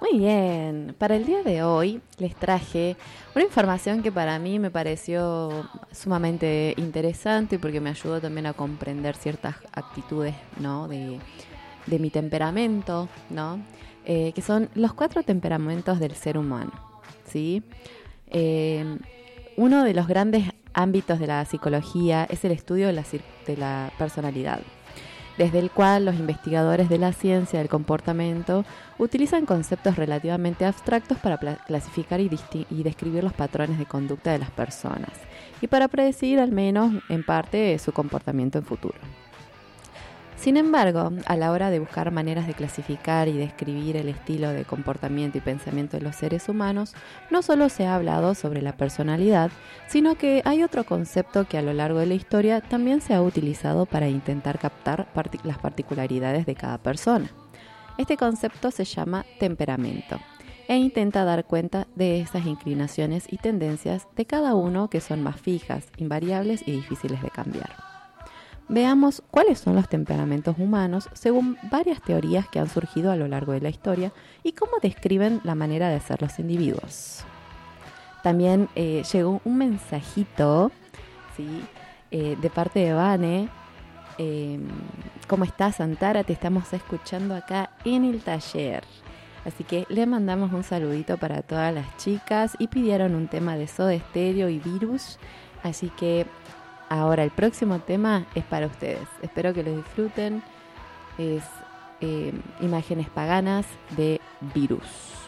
Muy bien, para el día de hoy les traje una información que para mí me pareció sumamente interesante porque me ayudó también a comprender ciertas actitudes, ¿no? de mi temperamento, ¿no? Que son los 4 temperamentos del ser humano, ¿sí? Eh, Uno de los grandes ámbitos de la psicología es el estudio de la personalidad, desde el cual los investigadores de la ciencia del comportamiento utilizan conceptos relativamente abstractos para clasificar y describir los patrones de conducta de las personas y para predecir al menos en parte su comportamiento en futuro. Sin embargo, a la hora de buscar maneras de clasificar y describir el estilo de comportamiento y pensamiento de los seres humanos, no solo se ha hablado sobre la personalidad, sino que hay otro concepto que a lo largo de la historia también se ha utilizado para intentar captar las particularidades de cada persona. Este concepto se llama temperamento e intenta dar cuenta de esas inclinaciones y tendencias de cada uno que son más fijas, invariables y difíciles de cambiar. Veamos cuáles son los temperamentos humanos según varias teorías que han surgido a lo largo de la historia y cómo describen la manera de ser los individuos. También llegó un mensajito, ¿sí? De parte de Vane. ¿Cómo estás, Antara? Te estamos escuchando acá en el taller. Así que le mandamos un saludito para todas las chicas y pidieron un tema de Soda Stereo y Virus. Así que ahora el próximo tema es para ustedes. Espero que lo disfruten. Es Imágenes Paganas de Virus.